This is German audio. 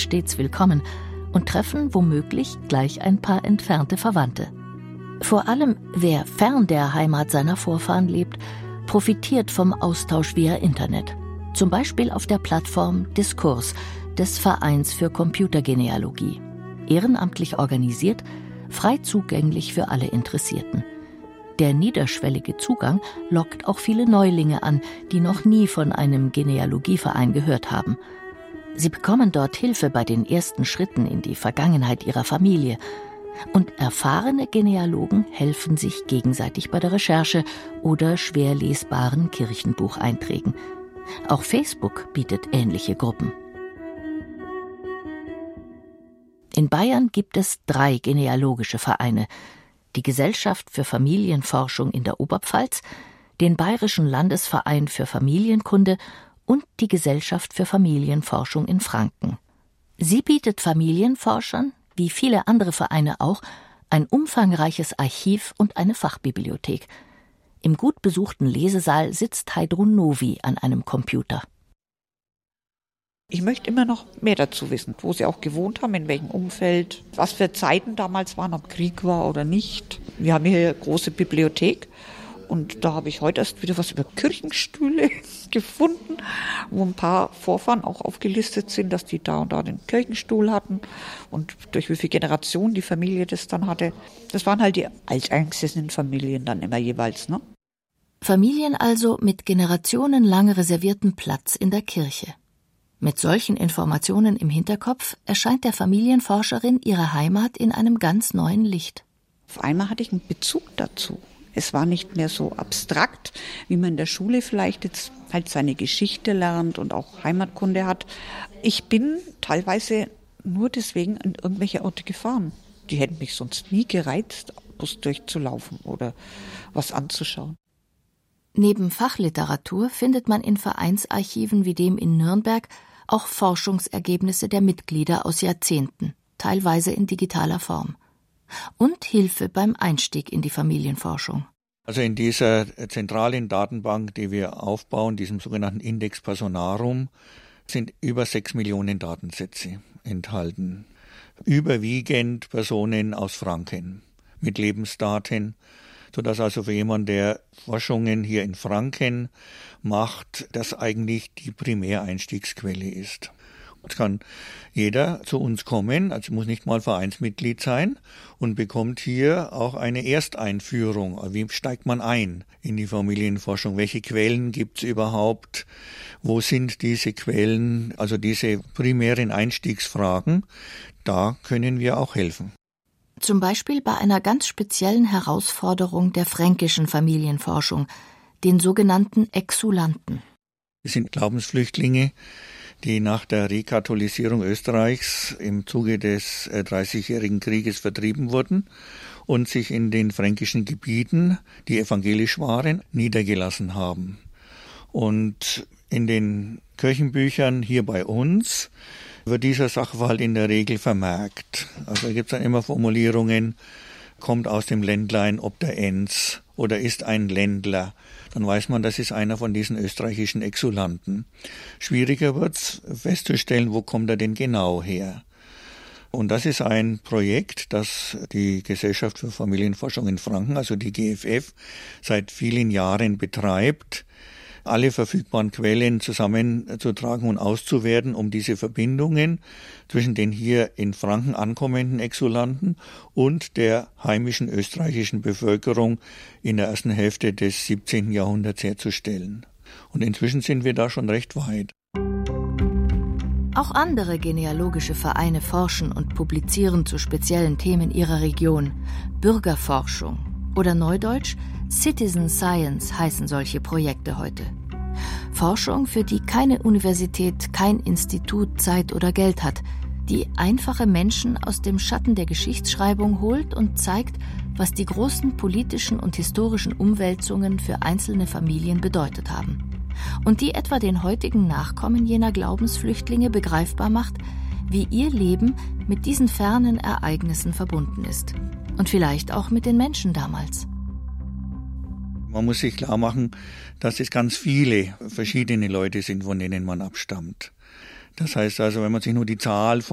stets willkommen und treffen womöglich gleich ein paar entfernte Verwandte. Vor allem, wer fern der Heimat seiner Vorfahren lebt, profitiert vom Austausch via Internet. Zum Beispiel auf der Plattform Diskurs des Vereins für Computergenealogie. Ehrenamtlich organisiert, frei zugänglich für alle Interessierten. Der niederschwellige Zugang lockt auch viele Neulinge an, die noch nie von einem Genealogieverein gehört haben. Sie bekommen dort Hilfe bei den ersten Schritten in die Vergangenheit ihrer Familie. Und erfahrene Genealogen helfen sich gegenseitig bei der Recherche oder schwer lesbaren Kirchenbucheinträgen. Auch Facebook bietet ähnliche Gruppen. In Bayern gibt es 3 genealogische Vereine: die Gesellschaft für Familienforschung in der Oberpfalz, den Bayerischen Landesverein für Familienkunde und die Gesellschaft für Familienforschung in Franken. Sie bietet Familienforschern, wie viele andere Vereine auch, ein umfangreiches Archiv und eine Fachbibliothek. Im gut besuchten Lesesaal sitzt Heidrun Novi an einem Computer. Ich möchte immer noch mehr dazu wissen, wo sie auch gewohnt haben, in welchem Umfeld, was für Zeiten damals waren, ob Krieg war oder nicht. Wir haben hier eine große Bibliothek und da habe ich heute erst wieder was über Kirchenstühle gefunden, wo ein paar Vorfahren auch aufgelistet sind, dass die da und da den Kirchenstuhl hatten und durch wie viele Generationen die Familie das dann hatte. Das waren halt die alteingesessenen Familien dann immer jeweils, ne? Familien also mit generationenlang reservierten Platz in der Kirche. Mit solchen Informationen im Hinterkopf erscheint der Familienforscherin ihre Heimat in einem ganz neuen Licht. Auf einmal hatte ich einen Bezug dazu. Es war nicht mehr so abstrakt, wie man in der Schule vielleicht jetzt halt seine Geschichte lernt und auch Heimatkunde hat. Ich bin teilweise nur deswegen an irgendwelche Orte gefahren. Die hätten mich sonst nie gereizt, Bus durchzulaufen oder was anzuschauen. Neben Fachliteratur findet man in Vereinsarchiven wie dem in Nürnberg auch Forschungsergebnisse der Mitglieder aus Jahrzehnten, teilweise in digitaler Form. Und Hilfe beim Einstieg in die Familienforschung. Also in dieser zentralen Datenbank, die wir aufbauen, diesem sogenannten Index Personarum, sind über 6 Millionen Datensätze enthalten. Überwiegend Personen aus Franken mit Lebensdaten, sodass also für jemanden, der Forschungen hier in Franken macht, das eigentlich die Primäreinstiegsquelle ist. Es kann jeder zu uns kommen, also muss nicht mal Vereinsmitglied sein, und bekommt hier auch eine Ersteinführung. Wie steigt man ein in die Familienforschung? Welche Quellen gibt es überhaupt? Wo sind diese Quellen? Also diese primären Einstiegsfragen, da können wir auch helfen. Zum Beispiel bei einer ganz speziellen Herausforderung der fränkischen Familienforschung, den sogenannten Exulanten. Das sind Glaubensflüchtlinge, die nach der Rekatholisierung Österreichs im Zuge des 30-jährigen Krieges vertrieben wurden und sich in den fränkischen Gebieten, die evangelisch waren, niedergelassen haben. Und in den Kirchenbüchern hier bei uns wird dieser Sachverhalt in der Regel vermerkt. Also da gibt es dann immer Formulierungen, kommt aus dem Ländlein ob der Enns oder ist ein Ländler. Dann weiß man, das ist einer von diesen österreichischen Exulanten. Schwieriger wird es festzustellen, wo kommt er denn genau her. Und das ist ein Projekt, das die Gesellschaft für Familienforschung in Franken, also die GFF, seit vielen Jahren betreibt, alle verfügbaren Quellen zusammenzutragen und auszuwerten, um diese Verbindungen zwischen den hier in Franken ankommenden Exulanten und der heimischen österreichischen Bevölkerung in der ersten Hälfte des 17. Jahrhunderts herzustellen. Und inzwischen sind wir da schon recht weit. Auch andere genealogische Vereine forschen und publizieren zu speziellen Themen ihrer Region. Bürgerforschung oder neudeutsch Citizen Science heißen solche Projekte heute. Forschung, für die keine Universität, kein Institut Zeit oder Geld hat, die einfache Menschen aus dem Schatten der Geschichtsschreibung holt und zeigt, was die großen politischen und historischen Umwälzungen für einzelne Familien bedeutet haben. Und die etwa den heutigen Nachkommen jener Glaubensflüchtlinge begreifbar macht, wie ihr Leben mit diesen fernen Ereignissen verbunden ist. Und vielleicht auch mit den Menschen damals. Man muss sich klar machen, dass es ganz viele verschiedene Leute sind, von denen man abstammt. Das heißt also, wenn man sich nur die Zahl